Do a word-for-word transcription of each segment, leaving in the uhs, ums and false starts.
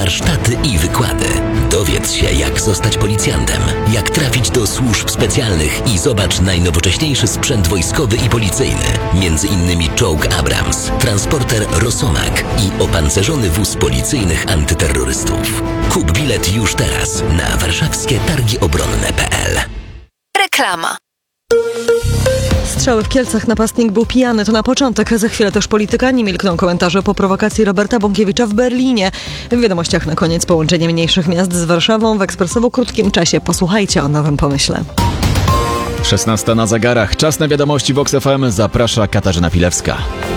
warsztaty i wykłady. Dowiedz się, jak zostać policjantem, jak trafić do służb specjalnych i zobacz najnowocześniejszy sprzęt wojskowy i policyjny. Między innymi czołg Abrams, transporter Rosomak i opancerzony wóz policyjnych antyterrorystów. Kup bilet już teraz na warszawskie targi obronne kropka p l. Reklama. Strzały w Kielcach, napastnik był pijany, to na początek. Za chwilę też polityka, nie milkną komentarze po prowokacji Roberta Bąkiewicza w Berlinie. W wiadomościach na koniec połączenie mniejszych miast z Warszawą w ekspresowo krótkim czasie. Posłuchajcie o nowym pomyśle. szesnasta na zegarach. Czas na wiadomości Vox F M. Zaprasza Katarzyna Pilewska.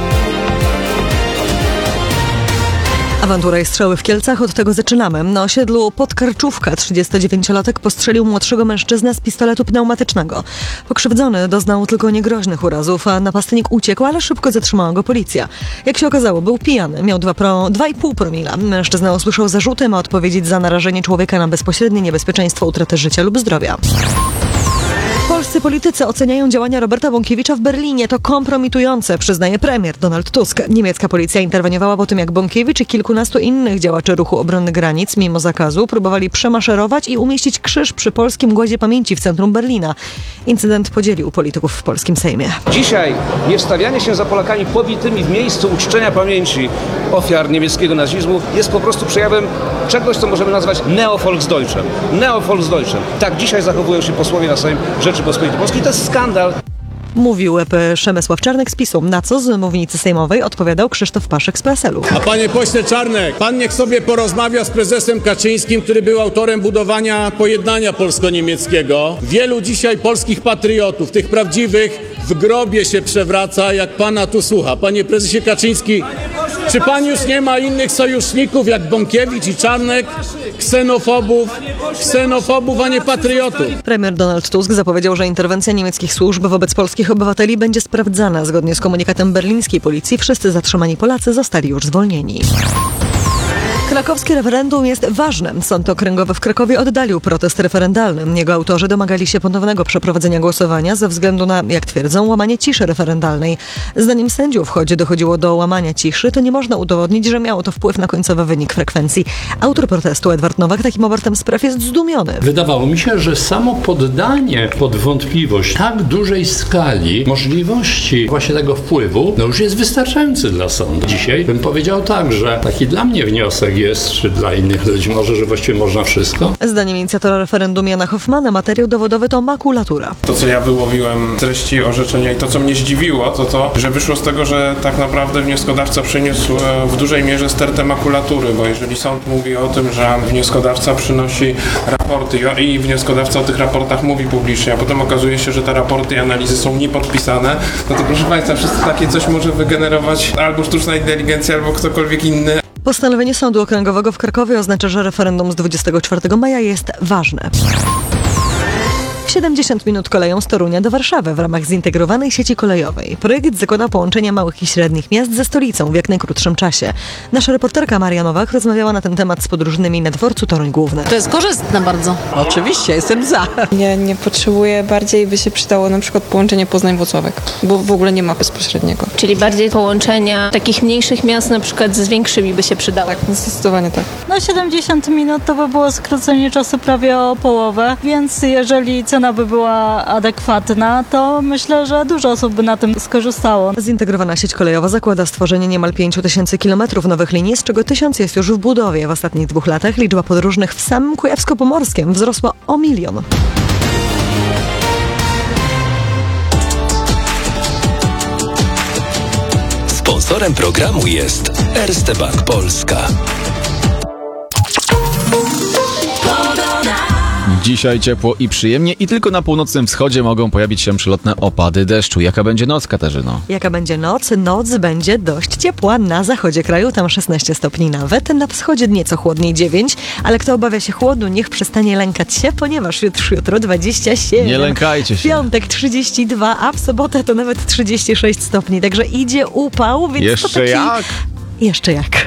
Awantura i strzały w Kielcach, od tego zaczynamy. Na osiedlu Podkarczówka trzydziestodziewięciolatek postrzelił młodszego mężczyznę z pistoletu pneumatycznego. Pokrzywdzony doznał tylko niegroźnych urazów, a napastnik uciekł, ale szybko zatrzymała go policja. Jak się okazało, był pijany, miał dwa i pół promila. Mężczyzna usłyszał zarzuty, ma odpowiedzieć za narażenie człowieka na bezpośrednie niebezpieczeństwo utraty życia lub zdrowia. Polscy politycy oceniają działania Roberta Bąkiewicza w Berlinie. To kompromitujące, przyznaje premier Donald Tusk. Niemiecka policja interweniowała po tym, jak Bąkiewicz i kilkunastu innych działaczy ruchu obrony granic, mimo zakazu, próbowali przemaszerować i umieścić krzyż przy polskim głazie pamięci w centrum Berlina. Incydent podzielił polityków w polskim Sejmie. Dzisiaj niewstawianie się za Polakami pobitymi w miejscu uczczenia pamięci ofiar niemieckiego nazizmu jest po prostu przejawem czegoś, co możemy nazwać Neo-Volksdeutschem. Neo-Volksdeutschem. Tak dzisiaj zachowują się posłowie na Sejm Rzeczypospolitej Polskiej. To jest skandal. Mówił Przemysław Czarnek z PiSu. Na co z mównicy sejmowej odpowiadał Krzysztof Paszek z P S L u. A panie pośle Czarnek, pan niech sobie porozmawia z prezesem Kaczyńskim, który był autorem budowania pojednania polsko-niemieckiego. Wielu dzisiaj polskich patriotów, tych prawdziwych, w grobie się przewraca, jak pana tu słucha. Panie prezesie Kaczyński, czy pan już nie ma innych sojuszników jak Bąkiewicz i Czarnek? Ksenofobów, ksenofobów, a nie patriotów. Premier Donald Tusk zapowiedział, że interwencja niemieckich służb wobec polskich obywateli będzie sprawdzana. Zgodnie z komunikatem berlińskiej policji wszyscy zatrzymani Polacy zostali już zwolnieni. Krakowskie referendum jest ważne. Sąd okręgowy w Krakowie oddalił protest referendalny. Jego autorzy domagali się ponownego przeprowadzenia głosowania ze względu na, jak twierdzą, łamanie ciszy referendalnej. Zdaniem sędziów, choć dochodziło do łamania ciszy, to nie można udowodnić, że miało to wpływ na końcowy wynik frekwencji. Autor protestu Edward Nowak takim obartem spraw jest zdumiony. Wydawało mi się, że samo poddanie pod wątpliwość tak dużej skali możliwości właśnie tego wpływu, no już jest wystarczający dla sądu. Dzisiaj bym powiedział tak, że taki dla mnie wniosek jest, czy dla innych ludzi może, że właściwie można wszystko. Zdaniem inicjatora referendum Jana Hoffmana materiał dowodowy to makulatura. To, co ja wyłowiłem z treści orzeczenia i to, co mnie zdziwiło, to to, że wyszło z tego, że tak naprawdę wnioskodawca przyniósł w dużej mierze stertę makulatury, bo jeżeli sąd mówi o tym, że wnioskodawca przynosi raporty i wnioskodawca o tych raportach mówi publicznie, a potem okazuje się, że te raporty i analizy są niepodpisane, no to proszę Państwa, wszystko takie coś może wygenerować albo sztuczna inteligencja, albo ktokolwiek inny. Postanowienie Sądu Okręgowego w Krakowie oznacza, że referendum z dwudziestego czwartego maja jest ważne. siedemdziesiąt minut koleją z Torunia do Warszawy w ramach zintegrowanej sieci kolejowej. Projekt zakłada połączenie małych i średnich miast ze stolicą w jak najkrótszym czasie. Nasza reporterka Maria Nowak rozmawiała na ten temat z podróżnymi na dworcu Toruń Główny. To jest korzystne bardzo. Oczywiście, jestem za. Nie, nie potrzebuję, bardziej by się przydało na przykład połączenie Poznań-Włocławek, bo w ogóle nie ma bezpośredniego. Czyli bardziej połączenia takich mniejszych miast na przykład z większymi by się przydało. Tak, zdecydowanie tak. No siedemdziesiąt minut to by było skrócenie czasu prawie o połowę, więc jeżeli cena by była adekwatna, to myślę, że dużo osób by na tym skorzystało. Zintegrowana sieć kolejowa zakłada stworzenie niemal pięć tysięcy kilometrów nowych linii, z czego tysiąc jest już w budowie. W ostatnich dwóch latach liczba podróżnych w samym Kujawsko-Pomorskiem wzrosła o milion. Sponsorem programu jest Erste Bank Polska. Dzisiaj ciepło i przyjemnie i tylko na północnym wschodzie mogą pojawić się przelotne opady deszczu. Jaka będzie noc, Katarzyno? Jaka będzie noc? Noc będzie dość ciepła. Na zachodzie kraju tam szesnaście stopni nawet, na wschodzie nieco chłodniej dziewięć, ale kto obawia się chłodu, niech przestanie lękać się, ponieważ jutro, jutro dwadzieścia siedem. Nie lękajcie się. W piątek trzydzieści dwa, a w sobotę to nawet trzydzieści sześć stopni, także idzie upał, więc Jeszcze to taki... jak? Jeszcze jak.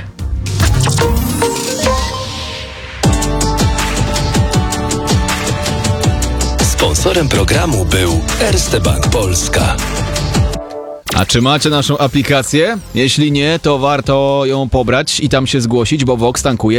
Sponsorem programu był Erste Bank Polska. A czy macie naszą aplikację? Jeśli nie, to warto ją pobrać i tam się zgłosić, bo Vox tankuje